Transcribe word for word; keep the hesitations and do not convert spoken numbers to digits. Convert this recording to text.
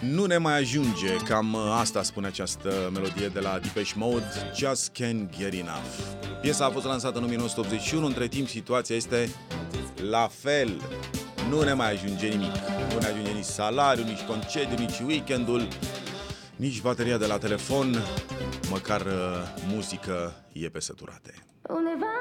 Nu ne mai ajunge, cam asta spune această melodie de la Depeche Mode, Just Can't Get Enough. Piesa a fost lansată în nouăsprezece optzeci și unu, între timp situația este la fel. Nu ne mai ajunge nimic. Nu ne ajunge nici salariul, nici concediu, nici weekendul, nici bateria de la telefon, măcar uh, muzică e pe săturate. Undeva